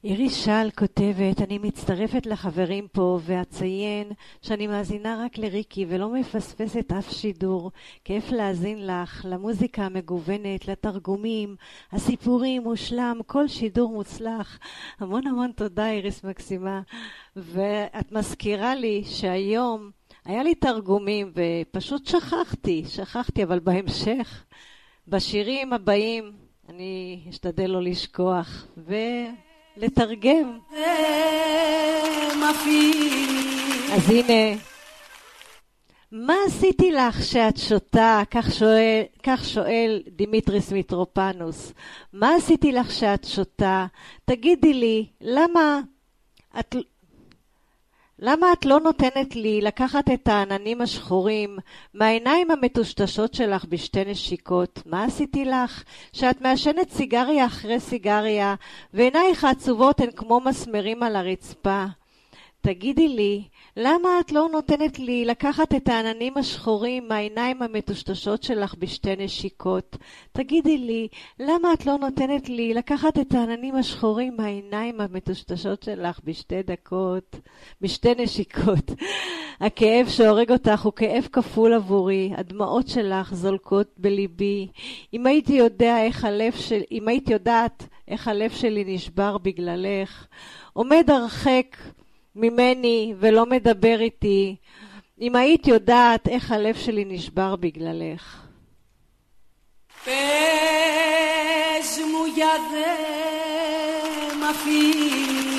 איריס שעל כותבת, אני מצטרפת לחברים פה ואציין שאני מאזינה רק לריקי ולא מפספסת אף שידור. כיף להאזין לך, למוזיקה המגוונת, לתרגומים, הסיפורים מושלם, כל שידור מוצלח. המון המון תודה איריס מקסימה. ואת מזכירה לי שהיום היה לי תרגומים ופשוט שכחתי, אבל בהמשך, בשירים הבאים, אני אשתדל לא לשכוח ולתרגם. אז הנה, מה עשיתי לך שאת שותה? כך שואל דימיטריס מיטרופנוס. מה עשיתי לך שאת שותה? תגידי לי, למה את לא נותנת לי לקחת את העננים השחורים מהעיניים המטושטשות שלך בשתי נשיקות? מה עשיתי לך? שאת מעשנת סיגריה אחרי סיגריה ועינייך העצובות הן כמו מסמרים על הרצפה. תגידי לי, למה את לא נותנת לי לקחת את העננים השחורים מהעיניים המטושטשות שלך בשתי נשיקות? תגידי לי, למה את לא נותנת לי לקחת את העננים השחורים מהעיניים המטושטשות שלך בשתי נשיקות? הכאב שהורג אותך הוא כאב כפול עבורי, הדמעות שלך זולקות בליבי. אם הייתי יודעת איך הלב שלי נשבר בגללך, עומד הרחק ממני ולא מדבר איתי, אם היית יודעת איך הלב שלי נשבר בגללך. Πες μου για δε μ' αφήνεις